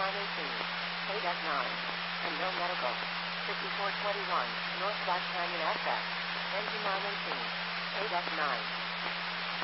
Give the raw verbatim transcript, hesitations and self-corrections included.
nine eighteen, eight F nine, and no medical. fifty-four twenty-one, North Black Canyon F X, engine nine eighteen, eight F nine.